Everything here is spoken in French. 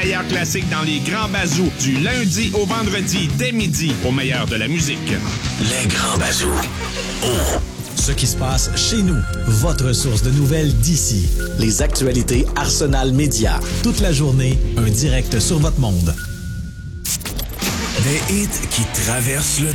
Meilleur classique dans les grands bazous du lundi au vendredi dès midi au meilleur de la musique. Les grands bazous. Oh. Ce qui se passe chez nous. Votre source de nouvelles d'ici. Les actualités Arsenal Média. Toute la journée, un direct sur votre monde. Des hits qui traversent le